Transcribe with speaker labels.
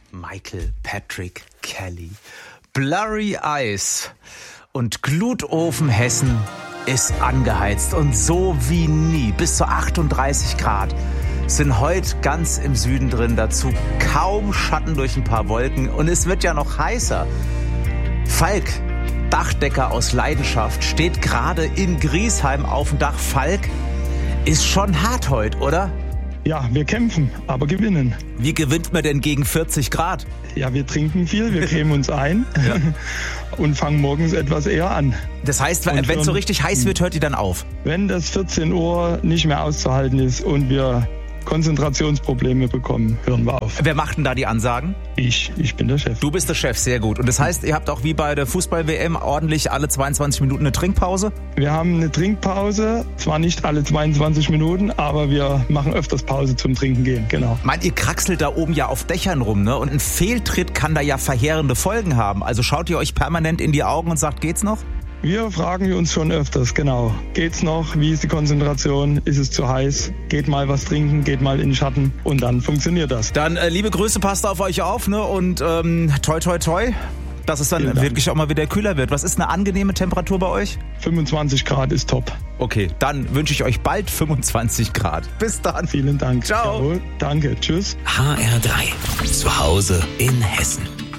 Speaker 1: Michael Patrick Kelly. Blurry Eyes und Glutofen Hessen ist angeheizt und so wie nie. Bis zu 38 Grad sind heute ganz im Süden drin. Dazu kaum Schatten durch ein paar Wolken und es wird ja noch heißer. Falk, Dachdecker aus Leidenschaft, steht gerade in Griesheim auf dem Dach. Falk, ist schon hart heute, oder?
Speaker 2: Ja, wir kämpfen, aber gewinnen.
Speaker 1: Wie gewinnt man denn gegen 40 Grad?
Speaker 2: Ja, wir trinken viel, wir cremen uns ein und fangen morgens etwas eher an.
Speaker 1: Das heißt, wenn es so richtig heiß wird, hört ihr dann auf?
Speaker 2: Wenn das 14 Uhr nicht mehr auszuhalten ist und wir Konzentrationsprobleme bekommen, hören wir auf.
Speaker 1: Wer macht denn da die Ansagen?
Speaker 2: Ich bin der Chef.
Speaker 1: Du bist der Chef, sehr gut. Und das heißt, ihr habt auch wie bei der Fußball-WM ordentlich alle 22 Minuten eine Trinkpause?
Speaker 2: Wir haben eine Trinkpause, zwar nicht alle 22 Minuten, aber wir machen öfters Pause zum Trinken gehen, genau.
Speaker 1: Meint, ihr kraxelt da oben ja auf Dächern rum, ne? Und ein Fehltritt kann da ja verheerende Folgen haben. Also schaut ihr euch permanent in die Augen und sagt, geht's noch?
Speaker 2: Wir fragen uns schon öfters, genau. Geht's noch? Wie ist die Konzentration? Ist es zu heiß? Geht mal was trinken, geht mal in den Schatten und dann funktioniert das.
Speaker 1: Dann liebe Grüße, passt auf euch auf, ne? Und toi toi toi, dass es dann wirklich auch mal wieder kühler wird. Was ist eine angenehme Temperatur bei euch?
Speaker 2: 25 Grad ist top.
Speaker 1: Okay, dann wünsche ich euch bald 25 Grad. Bis dann.
Speaker 2: Vielen Dank.
Speaker 1: Ciao.
Speaker 2: Jawohl, danke. Tschüss.
Speaker 3: HR3. Zu Hause in Hessen.